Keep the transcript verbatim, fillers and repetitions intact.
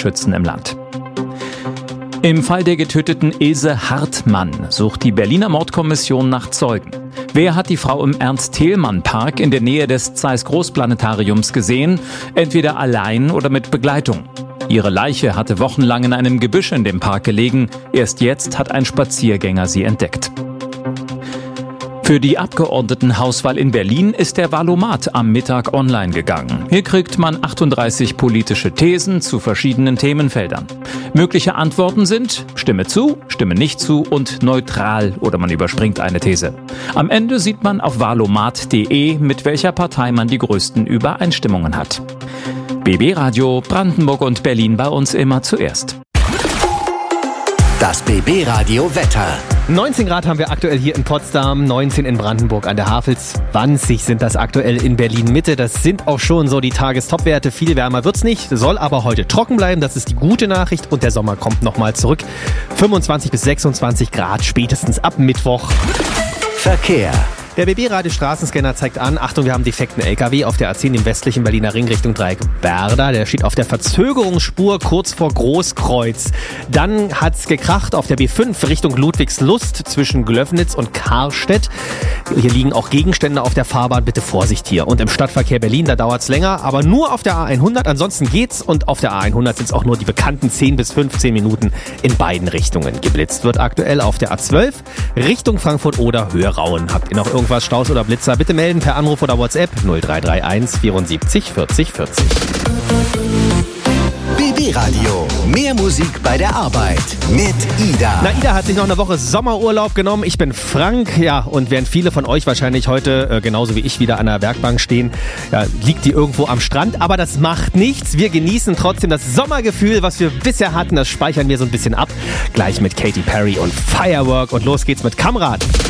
Brandschützen im Land. Im Fall der getöteten Ilse Hartmann sucht die Berliner Mordkommission nach Zeugen. Wer hat die Frau im Ernst-Thälmann-Park in der Nähe des Zeiss-Großplanetariums gesehen? Entweder allein oder mit Begleitung. Ihre Leiche hatte wochenlang in einem Gebüsch in dem Park gelegen. Erst jetzt hat ein Spaziergänger sie entdeckt. Für die Abgeordnetenhauswahl in Berlin ist der Wahlomat am Mittag online gegangen. Hier kriegt man achtunddreißig politische Thesen zu verschiedenen Themenfeldern. Mögliche Antworten sind Stimme zu, Stimme nicht zu und neutral oder man überspringt eine These. Am Ende sieht man auf wahlomat punkt de, mit welcher Partei man die größten Übereinstimmungen hat. B B Radio Brandenburg und Berlin bei uns immer zuerst. Das B B Radio Wetter. neunzehn Grad haben wir aktuell hier in Potsdam, neunzehn in Brandenburg an der Havel, zwanzig sind das aktuell in Berlin-Mitte. Das sind auch schon so die Tagestopwerte. Viel wärmer wird's nicht, soll aber heute trocken bleiben. Das ist die gute Nachricht und der Sommer kommt nochmal zurück. fünfundzwanzig bis sechsundzwanzig Grad spätestens ab Mittwoch. Verkehr. Der B B-Radio-Straßenscanner zeigt an, Achtung, wir haben defekten L K W auf der A zehn im westlichen Berliner Ring Richtung Dreieck Werder. Der steht auf der Verzögerungsspur kurz vor Großkreuz. Dann hat's gekracht auf der B fünf Richtung Ludwigslust zwischen Glöffnitz und Karstedt. Hier liegen auch Gegenstände auf der Fahrbahn, bitte Vorsicht hier. Und im Stadtverkehr Berlin, da dauert's länger, aber nur auf der A hundert. Ansonsten geht's und auf der A hundert sind's auch nur die bekannten zehn bis fünfzehn Minuten in beiden Richtungen. Geblitzt wird aktuell auf der A zwölf Richtung Frankfurt oder Höherauen. Habt ihr noch irgendwas, Staus oder Blitzer, bitte melden per Anruf oder WhatsApp null drei drei eins vierundsiebzig vierzig vierzig. B B Radio. Mehr Musik bei der Arbeit mit Ida. Na, Ida hat sich noch eine Woche Sommerurlaub genommen. Ich bin Frank. Ja, und während viele von euch wahrscheinlich heute, äh, genauso wie ich, wieder an der Werkbank stehen, ja, liegt die irgendwo am Strand. Aber das macht nichts. Wir genießen trotzdem das Sommergefühl, was wir bisher hatten. Das speichern wir so ein bisschen ab. Gleich mit Katy Perry und Firework. Und los geht's mit Kamrat.